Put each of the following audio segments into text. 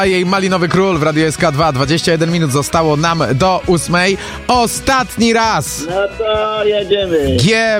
A jej Malinowy Król w Radiu SK2. 21 minut zostało nam do 8. Ostatni raz! No to jedziemy.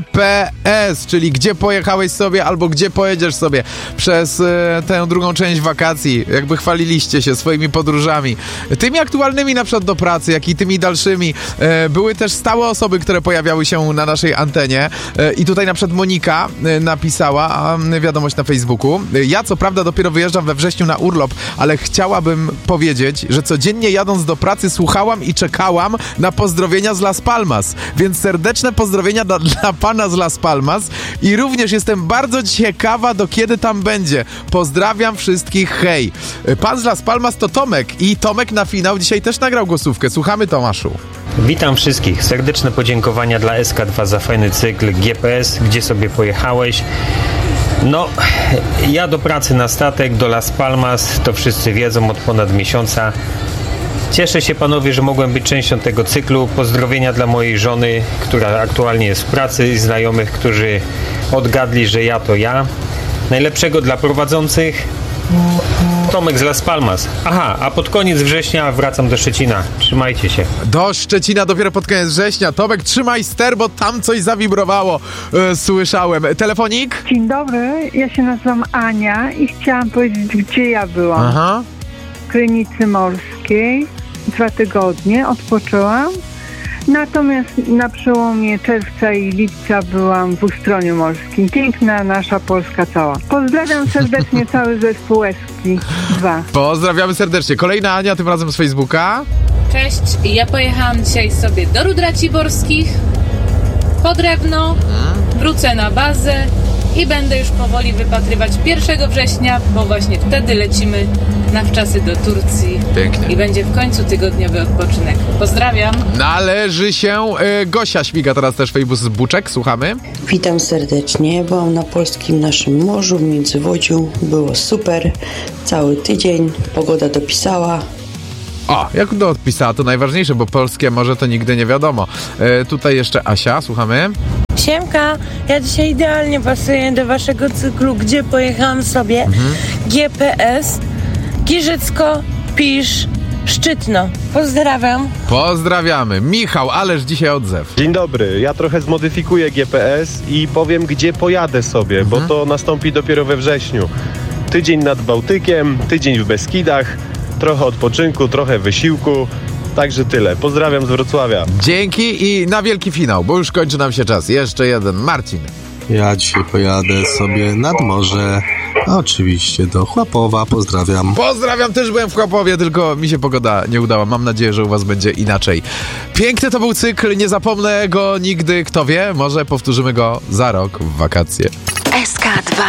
GPS, czyli gdzie pojechałeś sobie albo gdzie pojedziesz sobie przez tę drugą część wakacji. Jakby chwaliliście się swoimi podróżami. Tymi aktualnymi na przykład do pracy, jak i tymi dalszymi. Były też stałe osoby, które pojawiały się na naszej antenie. I tutaj na przykład Monika napisała wiadomość na Facebooku. Ja co prawda dopiero wyjeżdżam we wrześniu na urlop, ale chciałabym powiedzieć, że codziennie jadąc do pracy słuchałam i czekałam na pozdrowienia z Las Palmas. Więc serdeczne pozdrowienia dla pana z Las Palmas i również jestem bardzo ciekawa, do kiedy tam będzie. Pozdrawiam wszystkich, hej. Pan z Las Palmas to Tomek i Tomek na finał dzisiaj też nagrał głosówkę. Słuchamy, Tomaszu. Witam wszystkich. Serdeczne podziękowania dla SK2 za fajny cykl GPS, gdzie sobie pojechałeś. No, ja do pracy na statek, do Las Palmas, to wszyscy wiedzą od ponad miesiąca. Cieszę się, panowie, że mogłem być częścią tego cyklu. Pozdrowienia dla mojej żony, która aktualnie jest w pracy, i znajomych, którzy odgadli, że ja to ja. Najlepszego dla prowadzących. Tomek z Las Palmas. Aha, a pod koniec września wracam do Szczecina. Trzymajcie się. Do Szczecina dopiero pod koniec września. Tomek, trzymaj ster, bo tam coś zawibrowało. Słyszałem. Telefonik? Dzień dobry, ja się nazywam Ania i chciałam powiedzieć, gdzie ja byłam. Aha. W Krynicy Morskiej. 2 tygodnie odpoczęłam. Natomiast na przełomie czerwca i lipca byłam w Ustroniu Morskim. Piękna nasza Polska cała. Pozdrawiam serdecznie cały zespół SK2. Pozdrawiamy serdecznie. Kolejna Ania, tym razem z Facebooka. Cześć, ja pojechałam dzisiaj sobie do Rud Raciborskich, po drewno, wrócę na bazę i będę już powoli wypatrywać 1 września, bo właśnie wtedy lecimy na wczasy do Turcji. Pięknie. I będzie w końcu tygodniowy odpoczynek. Pozdrawiam. Należy się. Gosia śmiga teraz też Facebooczek. Słuchamy. Witam serdecznie. Byłam na polskim naszym morzu w Międzywodziu. Było super. Cały tydzień. Pogoda dopisała. O, jak to odpisała, to najważniejsze, bo polskie morze to nigdy nie wiadomo. Tutaj jeszcze Asia, słuchamy. Siemka, ja dzisiaj idealnie pasuję do waszego cyklu, gdzie pojechałam sobie. GPS, Giżycko, Pisz, Szczytno. Pozdrawiam. Pozdrawiamy. Michał, ależ dzisiaj odzew. Dzień dobry, ja trochę zmodyfikuję GPS i powiem, gdzie pojadę sobie, bo to nastąpi dopiero we wrześniu. Tydzień nad Bałtykiem, tydzień w Beskidach, trochę odpoczynku, trochę wysiłku. Także tyle. Pozdrawiam z Wrocławia. Dzięki i na wielki finał, bo już kończy nam się czas. Jeszcze jeden. Marcin. Ja dzisiaj pojadę sobie nad morze, oczywiście do Chłapowa. Pozdrawiam. Pozdrawiam, też byłem w Chłapowie, tylko mi się pogoda nie udała. Mam nadzieję, że u was będzie inaczej. Piękny to był cykl, nie zapomnę go nigdy. Kto wie, może powtórzymy go za rok w wakacje. SK2